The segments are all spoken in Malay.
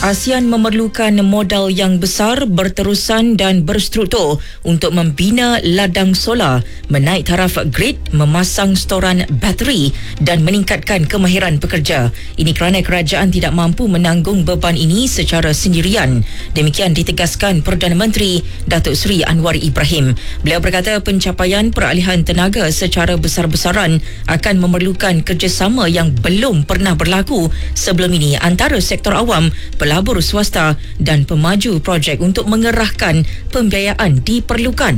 ASEAN memerlukan modal yang besar, berterusan dan berstruktur untuk membina ladang solar, menaik taraf grid, memasang storan bateri dan meningkatkan kemahiran pekerja. Ini kerana kerajaan tidak mampu menanggung beban ini secara sendirian. Demikian ditegaskan Perdana Menteri Datuk Seri Anwar Ibrahim. Beliau berkata pencapaian peralihan tenaga secara besar-besaran akan memerlukan kerjasama yang belum pernah berlaku sebelum ini antara sektor awam, pelabur swasta dan pemaju projek untuk mengerahkan pembiayaan diperlukan.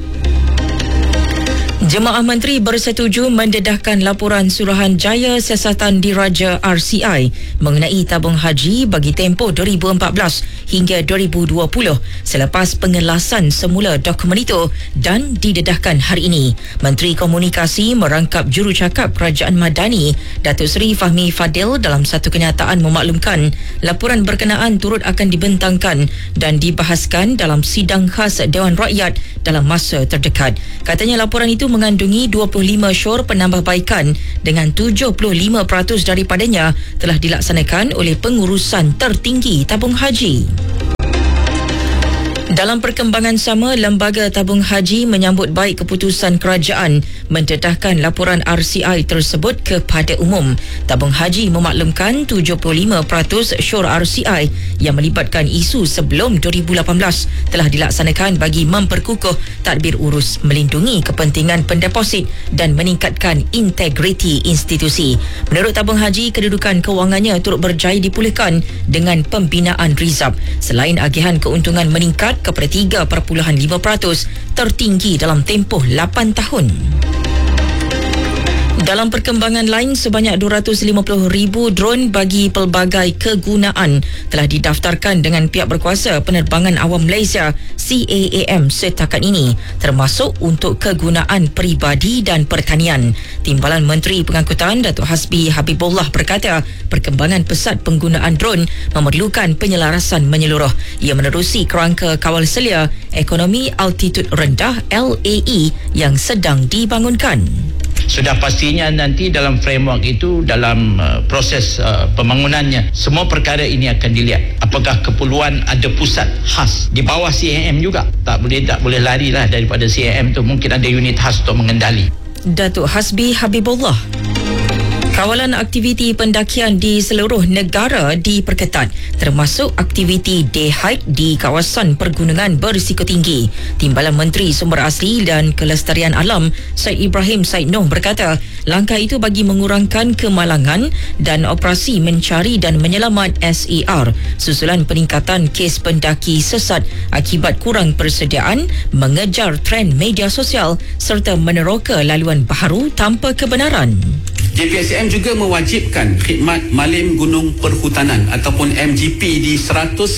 Jemaah Menteri bersetuju mendedahkan laporan Suruhanjaya Siasatan Diraja RCI mengenai tabung haji bagi tempoh 2014 hingga 2020 selepas pengelasan semula dokumen itu dan didedahkan hari ini. Menteri Komunikasi merangkap jurucakap Kerajaan Madani Datuk Seri Fahmi Fadil dalam satu kenyataan memaklumkan laporan berkenaan turut akan dibentangkan dan dibahaskan dalam sidang khas Dewan Rakyat dalam masa terdekat. Katanya laporan itu mengandungi 25 syur penambahbaikan dengan 75% daripadanya telah dilaksanakan oleh pengurusan tertinggi tabung haji. Dalam perkembangan sama, Lembaga Tabung Haji menyambut baik keputusan kerajaan mendedahkan laporan RCI tersebut kepada umum. Tabung Haji memaklumkan 75% syur RCI yang melibatkan isu sebelum 2018 telah dilaksanakan bagi memperkukuh tadbir urus, melindungi kepentingan pendeposit dan meningkatkan integriti institusi. Menurut Tabung Haji, kedudukan kewangannya turut berjaya dipulihkan dengan pembinaan rizab. Selain agihan keuntungan meningkat kepada 3.5%, tertinggi dalam tempoh 8 tahun. Dalam perkembangan lain, sebanyak 250,000 drone bagi pelbagai kegunaan telah didaftarkan dengan pihak berkuasa Penerbangan Awam Malaysia CAAM setakat ini, termasuk untuk kegunaan peribadi dan pertanian. Timbalan Menteri Pengangkutan Datuk Hasbi Habibullah berkata perkembangan pesat penggunaan drone memerlukan penyelarasan menyeluruh. Ia menerusi kerangka kawal selia ekonomi altitude rendah LAE yang sedang dibangunkan. Sudah pastinya nanti dalam framework itu, dalam proses pembangunannya, semua perkara ini akan dilihat. Apakah keperluan ada pusat khas di bawah CAM juga? Tak boleh larilah daripada CAM tu. Mungkin ada unit khas untuk mengendali. Datuk Hasbi Habibullah. Kawalan aktiviti pendakian di seluruh negara diperketat, termasuk aktiviti day hike di kawasan pergunungan berisiko tinggi. Timbalan Menteri Sumber Asli dan Kelestarian Alam Syed Ibrahim Syed Noh berkata langkah itu bagi mengurangkan kemalangan dan operasi mencari dan menyelamat SAR susulan peningkatan kes pendaki sesat akibat kurang persediaan, mengejar trend media sosial serta meneroka laluan baharu tanpa kebenaran. JPSM juga mewajibkan khidmat Malim Gunung Perhutanan ataupun MGP di 189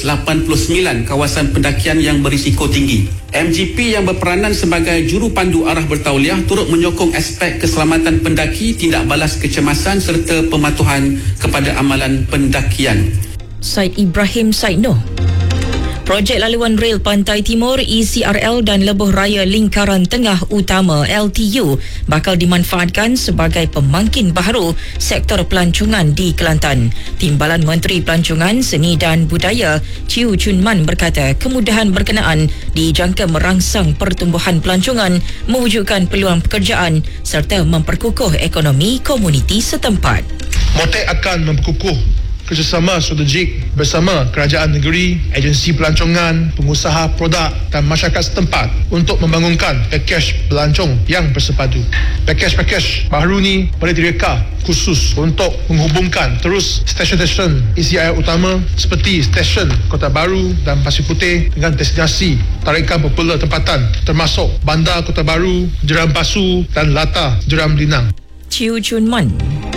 kawasan pendakian yang berisiko tinggi. MGP yang berperanan sebagai juru pandu arah bertauliah turut menyokong aspek keselamatan pendaki, tindak balas kecemasan serta pematuhan kepada amalan pendakian. Syed Ibrahim Syed Noh. Projek Laluan Rel Pantai Timur ECRL dan Lebuh Raya Lingkaran Tengah Utama LTU bakal dimanfaatkan sebagai pemangkin baharu sektor pelancongan di Kelantan. Timbalan Menteri Pelancongan, Seni dan Budaya Chiu Chun Man berkata kemudahan berkenaan dijangka merangsang pertumbuhan pelancongan, mewujudkan peluang pekerjaan serta memperkukuh ekonomi komuniti setempat. Motek akan memperkukuh kerjasama strategik bersama kerajaan negeri, agensi pelancongan, pengusaha produk dan masyarakat setempat untuk membangunkan pakej pelancong yang bersepadu. Pakej-pakej baru ni boleh direka khusus untuk menghubungkan terus stesen-stesen ECRL utama seperti stesen Kota Baru dan Pasir Putih dengan destinasi tarikan popular tempatan termasuk Bandar Kota Baru, Jeram Pasu dan Lata Jeram Linang. Chiu Chun Man.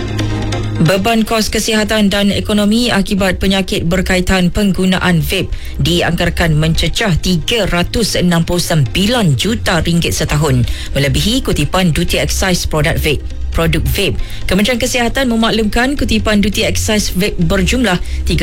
Beban kos kesihatan dan ekonomi akibat penyakit berkaitan penggunaan vape dianggarkan mencecah RM369 juta setahun, melebihi kutipan duty excise produk vape. produk vape. Kementerian Kesihatan memaklumkan kutipan duty excise vape berjumlah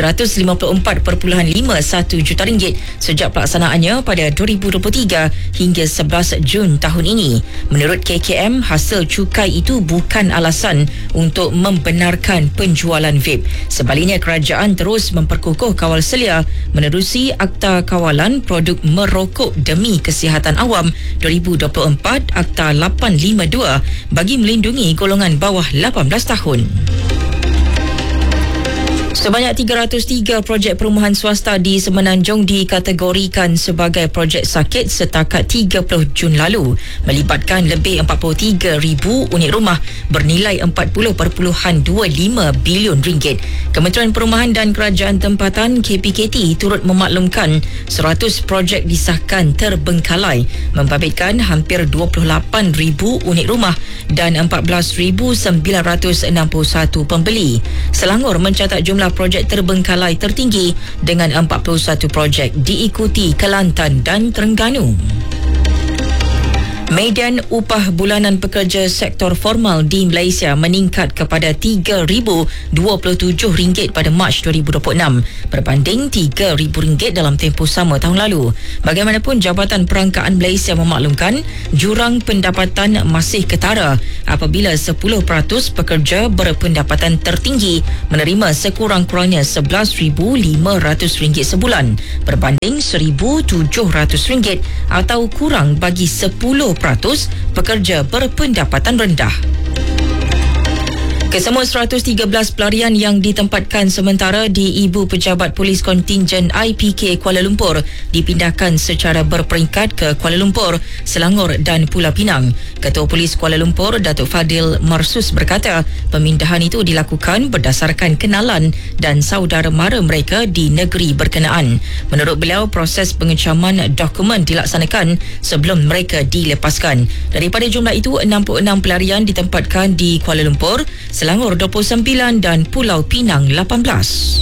354.51 juta ringgit sejak pelaksanaannya pada 2023 hingga 11 Jun tahun ini. Menurut KKM, hasil cukai itu bukan alasan untuk membenarkan penjualan vape. Sebaliknya, kerajaan terus memperkukuh kawal selia menerusi Akta Kawalan Produk Merokok Demi Kesihatan Awam 2024 Akta 852 bagi melindungi golongan bawah 18 tahun. Sebanyak 303 projek perumahan swasta di Semenanjung dikategorikan sebagai projek sakit setakat 30 Jun lalu, melibatkan lebih 43,000 unit rumah bernilai 40.25 bilion ringgit. Kementerian Perumahan dan Kerajaan Tempatan KPKT turut memaklumkan 100 projek disahkan terbengkalai, membabitkan hampir 28,000 unit rumah dan 14,961 pembeli. Selangor mencatat jumlah projek terbengkalai tertinggi dengan 41 projek, diikuti Kelantan dan Terengganu. Median upah bulanan pekerja sektor formal di Malaysia meningkat kepada RM3,027 pada Mac 2026 berbanding RM3,000 dalam tempoh sama tahun lalu. Bagaimanapun, Jabatan Perangkaan Malaysia memaklumkan jurang pendapatan masih ketara apabila 10% pekerja berpendapatan tertinggi menerima sekurang-kurangnya RM11,500 sebulan berbanding RM1,700 atau kurang bagi 10% pekerja berpendapatan rendah. Kesemua 113 pelarian yang ditempatkan sementara di Ibu Pejabat Polis Kontingen IPK Kuala Lumpur dipindahkan secara berperingkat ke Kuala Lumpur, Selangor dan Pulau Pinang. Ketua Polis Kuala Lumpur, Datuk Fadil Marsus berkata, pemindahan itu dilakukan berdasarkan kenalan dan saudara mara mereka di negeri berkenaan. Menurut beliau, proses pengecaman dokumen dilaksanakan sebelum mereka dilepaskan. Daripada jumlah itu, 66 pelarian ditempatkan di Kuala Lumpur, Selangor 29 dan Pulau Pinang 18.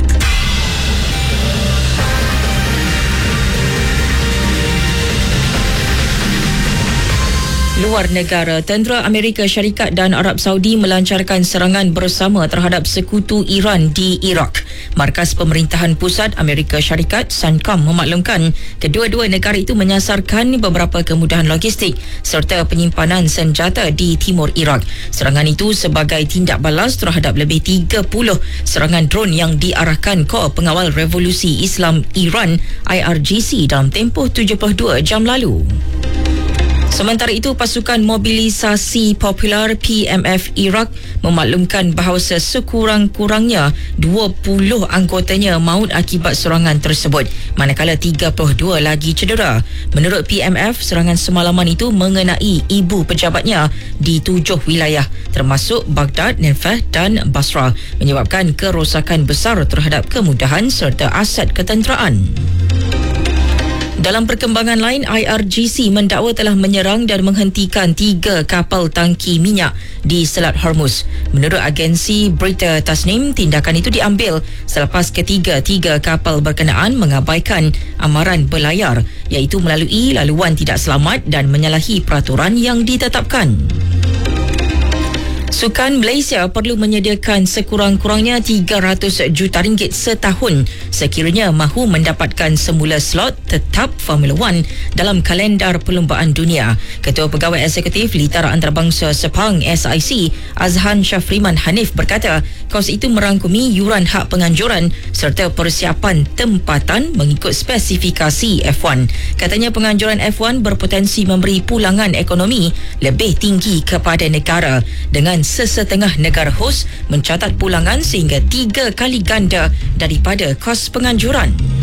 Luar negara, tentera Amerika Syarikat dan Arab Saudi melancarkan serangan bersama terhadap sekutu Iran di Iraq. Markas Pemerintahan Pusat Amerika Syarikat (CENTCOM) memaklumkan kedua-dua negara itu menyasarkan beberapa kemudahan logistik serta penyimpanan senjata di timur Iraq. Serangan itu sebagai tindak balas terhadap lebih 30 serangan drone yang diarahkan Kor Pengawal Revolusi Islam Iran (IRGC) dalam tempoh 72 jam lalu. Sementara itu, pasukan mobilisasi popular PMF Iraq memaklumkan bahawa sekurang-kurangnya 20 anggotanya maut akibat serangan tersebut, manakala 32 lagi cedera. Menurut PMF, serangan semalaman itu mengenai ibu pejabatnya di 7 wilayah termasuk Baghdad, Nefeh dan Basrah, menyebabkan kerosakan besar terhadap kemudahan serta aset ketenteraan. Dalam perkembangan lain, IRGC mendakwa telah menyerang dan menghentikan 3 kapal tangki minyak di Selat Hormuz. Menurut agensi berita Tasnim, tindakan itu diambil selepas ketiga-tiga kapal berkenaan mengabaikan amaran berlayar, iaitu melalui laluan tidak selamat dan menyalahi peraturan yang ditetapkan. Sukan Malaysia perlu menyediakan sekurang-kurangnya 300 juta ringgit setahun sekiranya mahu mendapatkan semula slot tetap Formula 1 dalam kalendar perlumbaan dunia. Ketua Pegawai Eksekutif Litara Antarabangsa Sepang SIC, Azhan Syafriman Hanif berkata, kos itu merangkumi yuran hak penganjuran serta persiapan tempatan mengikut spesifikasi F1. Katanya penganjuran F1 berpotensi memberi pulangan ekonomi lebih tinggi kepada negara dengan sesetengah negara hos mencatat pulangan sehingga 3 kali ganda daripada kos penganjuran.